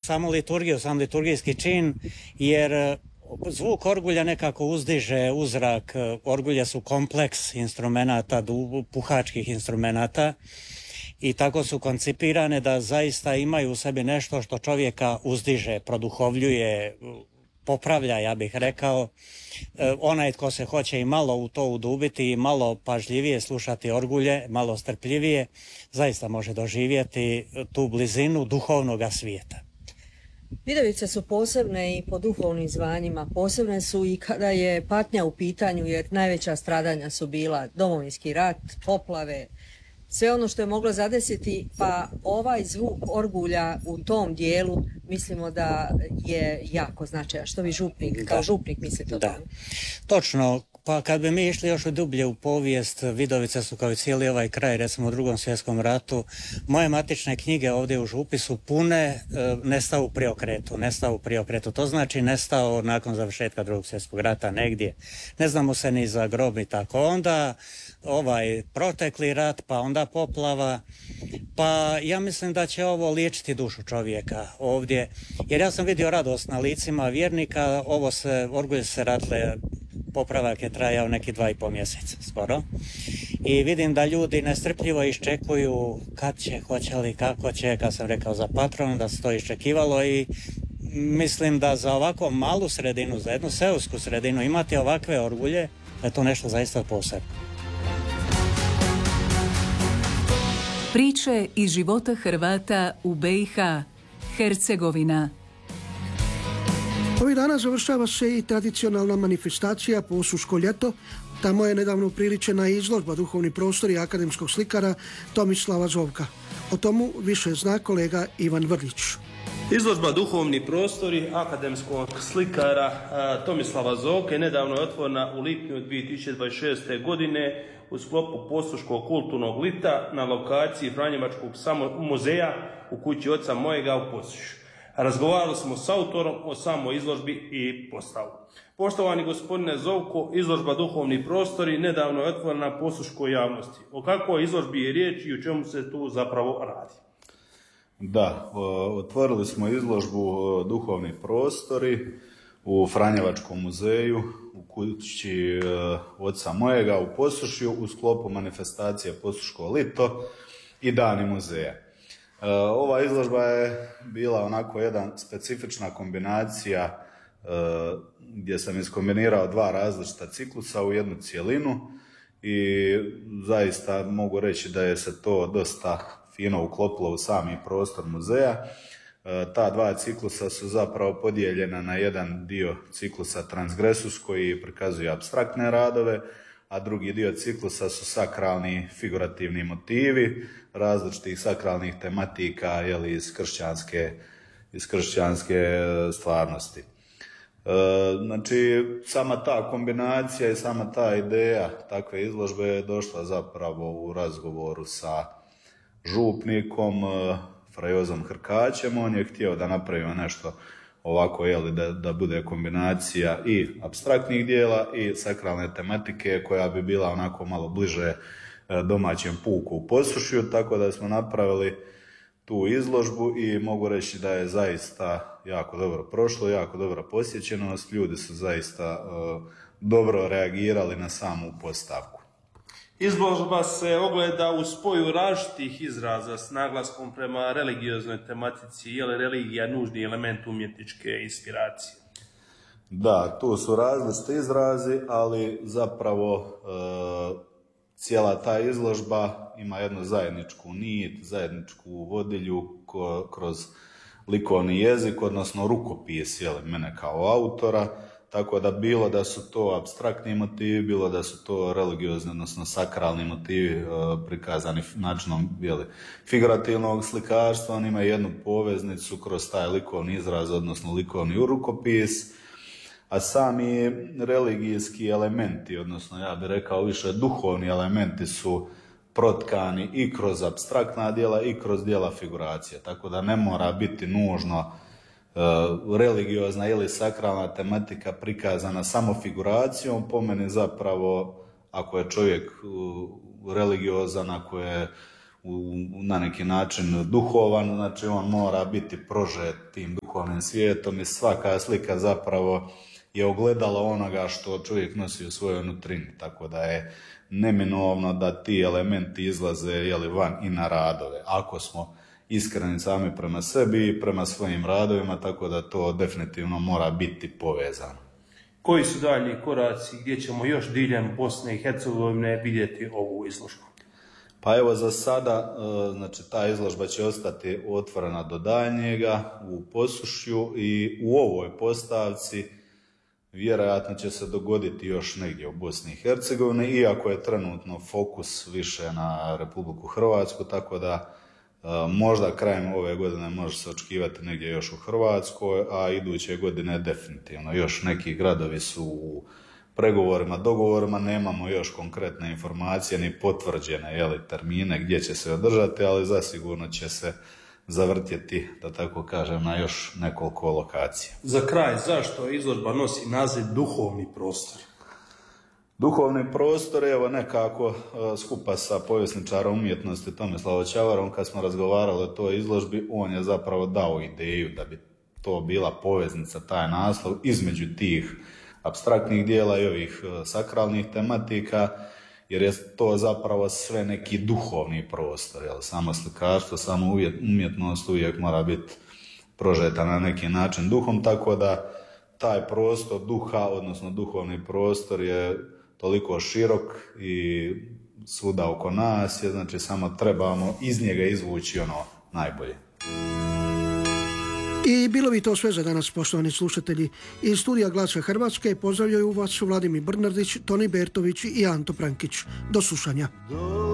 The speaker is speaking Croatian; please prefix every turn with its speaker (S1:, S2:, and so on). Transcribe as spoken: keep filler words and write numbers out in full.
S1: samu liturgiju, sam liturgijski čin, jer zvuk orgulja nekako uzdiže uzrak. Orgulje su kompleks instrumenata, puhačkih instrumenata i tako su koncipirane da zaista imaju u sebi nešto što čovjeka uzdiže, produhovljuje, popravlja, ja bih rekao. E, onaj tko se hoće i malo u to udubiti i malo pažljivije slušati orgulje, malo strpljivije, zaista može doživjeti tu blizinu duhovnoga svijeta.
S2: Vidovice su posebne i po duhovnim zvanjima, posebne su i kada je patnja u pitanju, jer najveća stradanja su bila Domovinski rat, poplave, sve ono što je moglo zadesiti, pa ovaj zvuk orgulja u tom dijelu mislimo da je jako značajan. Što vi župnik, kao župnik mislite o tome?
S1: Da, točno. Pa kad bi mi išli još dublje u povijest, Vidovice su kao i cijeli ovaj kraj, recimo u drugom svjetskom ratu, moje matične knjige ovdje u župi su pune e, nestao u priokretu, nestao u priokretu. To znači nestao nakon završetka drugog svjetskog rata negdje. Ne znamo se ni za grob i tako. Onda ovaj protekli rat, pa onda poplava, pa ja mislim da će ovo liječiti dušu čovjeka ovdje, jer ja sam vidio radost na licima vjernika. Ovo se, orgulje se ratle, popravak je trajao neki dva i pol mjeseca skoro i vidim da ljudi nestrpljivo iščekuju kad će, hoće li, kako će. Kad sam rekao za patron da se to iščekivalo i mislim da za ovako malu sredinu, za jednu seosku sredinu imati ovakve orgulje, da je to nešto zaista posebno.
S3: Priče iz života Hrvata u B i H, Hercegovina.
S4: Ovih dana završava se i tradicionalna manifestacija Posuško ljeto. Tamo je nedavno upriličena izložba Duhovni prostori akademskog slikara Tomislava Zovka. O tomu više zna kolega Ivan Vrlić.
S5: Izložba Duhovni prostori akademskog slikara Tomislava Zovke nedavno je otvorena u lipnju dvije tisuće dvadeset šeste. godine u sklopu Posuškog kulturnog lita na lokaciji Franjevačkog muzeja u kući oca mojega u Posušju. Razgovarali smo s autorom o samoj izložbi i postavu. Poštovani gospodine Zovko, izložba Duhovni prostori nedavno je otvorena posuškoj javnosti. O kakvoj izložbi je riječ i o čemu se tu zapravo radi?
S6: Da, otvorili smo izložbu Duhovni prostori u Franjevačkom muzeju u kući oca mojega u Posušju u sklopu manifestacije Posuško lito i Dani muzeja. Ova izložba je bila onako jedna specifična kombinacija gdje sam iskombinirao dva različita ciklusa u jednu cjelinu i zaista mogu reći da je se to dosta fino uklopilo u sami prostor muzeja. Ta dva ciklusa su zapravo podijeljena na jedan dio ciklusa Transgresus koji prikazuje apstraktne radove, a drugi dio ciklusa su sakralni figurativni motivi različitih sakralnih tematika jeli, iz kršćanske, iz kršćanske stvarnosti. E, znači, sama ta kombinacija i sama ta ideja takve izložbe je došla zapravo u razgovoru sa župnikom Frajozom Hrkaćem. On je htio da napravimo nešto ovako, jeli, da, da bude kombinacija i apstraktnih dijela i sakralne tematike koja bi bila onako malo bliže domaćem puku u Posušju, tako da smo napravili tu izložbu i mogu reći da je zaista jako dobro prošlo, jako dobra posjećenost, ljudi su zaista uh, dobro reagirali na samu postavku.
S5: Izložba se ogleda u spoju različitih izraza s naglaskom prema religioznoj tematici. Je li religija nužni element umjetničke inspiracije?
S6: Da, tu su različiti izrazi, ali zapravo e, cijela ta izložba ima jednu zajedničku nit, zajedničku vodilju ko, kroz likovni jezik, odnosno rukopis, jel, mene kao autora. Tako da bilo da su to apstraktni motivi, bilo da su to religiozni, odnosno sakralni motivi e, prikazani načinom jeli, figurativnog slikarstva, on ima jednu poveznicu kroz taj likovni izraz, odnosno likovni rukopis, a sami religijski elementi, odnosno ja bih rekao više duhovni elementi su protkani i kroz apstraktna djela i kroz djela figuracije, tako da ne mora biti nužno Uh, religiozna ili sakralna tematika prikazana samo figuracijom. Po meni zapravo, ako je čovjek uh, religiozan, ako je uh, na neki način duhovan, znači on mora biti prožet tim duhovnim svijetom i svaka slika zapravo je ogledalo onoga što čovjek nosi u svojoj nutrini, tako da je neminovno da ti elementi izlaze jeli, van i na radove. Ako smo iskreni sami prema sebi i prema svojim radovima, tako da to definitivno mora biti povezano.
S5: Koji su daljnji koraci gdje ćemo još diljem Bosne i Hercegovine vidjeti ovu izložbu?
S6: Pa evo za sada, znači ta izložba će ostati otvorena do daljnjega u Posušju i u ovoj postavci vjerojatno će se dogoditi još negdje u Bosni i Hercegovini, iako je trenutno fokus više na Republiku Hrvatsku, tako da možda krajem ove godine može se očekivati negdje još u Hrvatskoj, a iduće godine definitivno. Još neki gradovi su u pregovorima, dogovorima, nemamo još konkretne informacije ni potvrđene jeli, termine gdje će se održati, ali zasigurno će se zavrtjeti, da tako kažem, na još nekoliko lokacija.
S5: Za kraj, zašto izložba nosi naziv duhovni prostor?
S6: Duhovni prostor, evo nekako skupa sa povjesničarom umjetnosti Tomislavom Ćavarom, kad smo razgovarali o toj izložbi, on je zapravo dao ideju da bi to bila poveznica, taj naslov, između tih apstraktnih dijela i ovih sakralnih tematika, jer je to zapravo sve neki duhovni prostor. Jel? Samo slikarstvo, samo umjetnost uvijek mora biti prožeta na neki način duhom, tako da taj prostor duha, odnosno duhovni prostor je toliko širok i svuda oko nas, je, znači samo trebamo iz njega izvući ono najbolje.
S4: I bilo bi to sve za danas, poštovani slušatelji. Iz studija Glasa Hrvatske pozdravljaju vas Vladimir Brnardić, Toni Bertović i Anto Prankić. Do slušanja.